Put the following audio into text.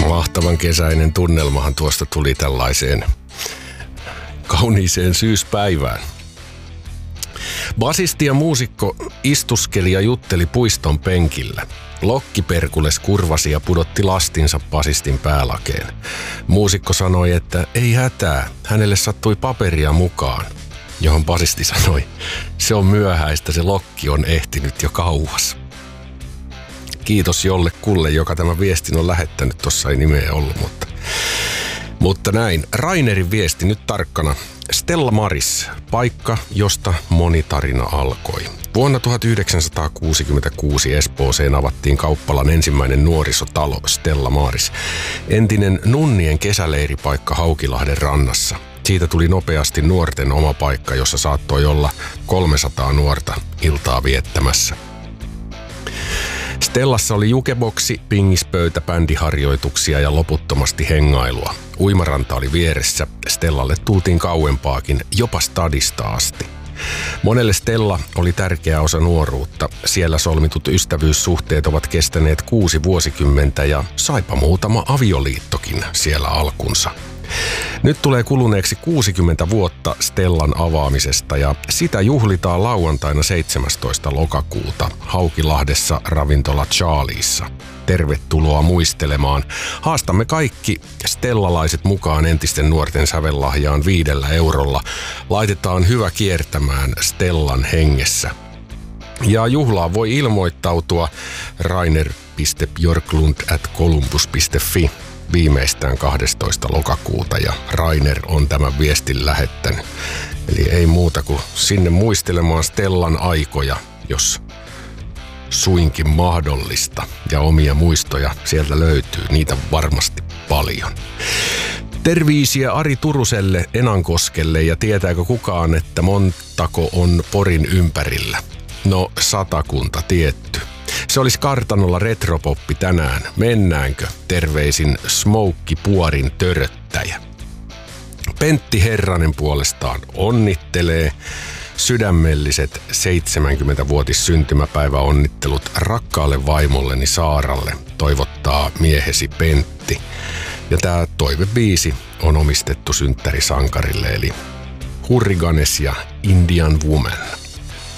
Mahtavan kesäinen tunnelmahan tuosta tuli tällaiseen kauniiseen syyspäivään. Basisti ja muusikko istuskeli ja jutteli puiston penkillä. Lokkiperkules kurvasi ja pudotti lastinsa basistin päälakeen. Muusikko sanoi, että ei hätää, hänelle sattui paperia mukaan. Johon basisti sanoi, se on myöhäistä, se lokki on ehtinyt jo kauas. Kiitos jollekulle, joka tämän viestin on lähettänyt, tossa ei nimeä ollut, mutta näin. Rainerin viesti nyt tarkkana. Stella Maris, paikka, josta moni tarina alkoi. Vuonna 1966 Espooseen avattiin kauppalan ensimmäinen nuorisotalo Stella Maris. Entinen nunnien kesäleiripaikka Haukilahden rannassa. Siitä tuli nopeasti nuorten oma paikka, jossa saattoi olla 300 nuorta iltaa viettämässä. Stellassa oli jukeboksi, pingispöytä, bändiharjoituksia ja loputtomasti hengailua. Uimaranta oli vieressä. Stellalle tultiin kauempaakin, jopa stadista asti. Monelle Stella oli tärkeä osa nuoruutta. Siellä solmitut ystävyyssuhteet ovat kestäneet 6 vuosikymmentä ja saipa muutama avioliittokin siellä alkunsa. Nyt tulee kuluneeksi 60 vuotta Stellan avaamisesta ja sitä juhlitaan lauantaina 17. lokakuuta Haukilahdessa ravintola Charliessa. Tervetuloa muistelemaan. Haastamme kaikki stellalaiset mukaan entisten nuorten sävellahjaan 5 eurolla. Laitetaan hyvä kiertämään Stellan hengessä. Ja juhlaan voi ilmoittautua rainer.björklund@columbus.fi viimeistään 12. lokakuuta ja Rainer on tämän viestin lähettänyt. Eli ei muuta kuin sinne muistelemaan Stellan aikoja, jos suinkin mahdollista. Ja omia muistoja sieltä löytyy, niitä varmasti paljon. Terveisiä Ari Turuselle Enankoskelle ja tietääkö kukaan, että montako on Porin ympärillä? No 100 tietty. Se olisi kartanolla retropoppi tänään. Mennäänkö? Terveisin Smoukki Puorin töröttäjä. Pentti Herranen puolestaan onnittelee. Sydämelliset 70-vuotis syntymäpäiväonnittelut rakkaalle vaimolleni Saaralle, toivottaa miehesi Pentti. Ja tää toivebiisi on omistettu synttärisankarille eli Hurriganes ja Indian Woman.